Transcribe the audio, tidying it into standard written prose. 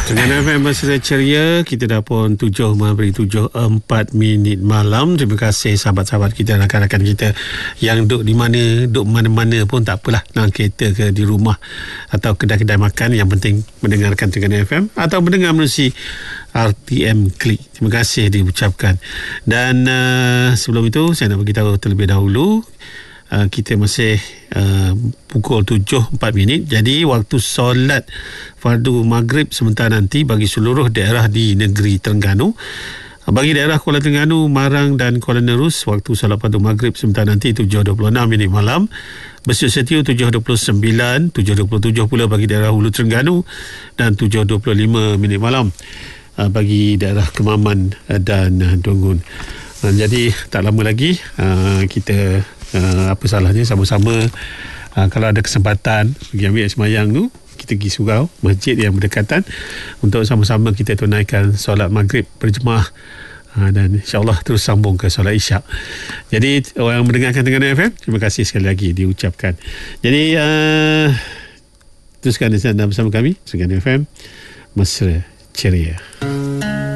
Dengan FM Mesra Ceria, kita dah pun 7:04 malam. Terima kasih sahabat-sahabat kita, rakan-rakan kita yang duduk di mana, duduk mana-mana pun tak apalah, dalam kereta ke, di rumah atau kedai-kedai makan, yang penting mendengarkan dengan FM atau mendengar melalui RTM Klik. Terima kasih diucapkan. Dan sebelum itu saya nak beritahu terlebih dahulu, kita masih pukul 7:04. Jadi waktu solat fardu maghrib sebentar nanti bagi seluruh daerah di negeri Terengganu. Bagi daerah Kuala Terengganu, Marang dan Kuala Nerus, waktu solat fardu maghrib sebentar nanti 7:26 malam. Besut Setiu 7:29, 7:27 pula bagi daerah Hulu Terengganu, dan 7:25 malam bagi daerah Kemaman dan Dungun. Jadi tak lama lagi kita apa salahnya sama-sama kalau ada kesempatan pergi ambil semayang tu, kita pergi surau masjid yang berdekatan untuk sama-sama kita tunaikan solat maghrib berjemaah, dan insyaAllah terus sambung ke solat isyak. Jadi orang mendengarkan dengan FM, terima kasih sekali lagi diucapkan. Jadi teruskan bersama kami dengan FM Mesra Ceria.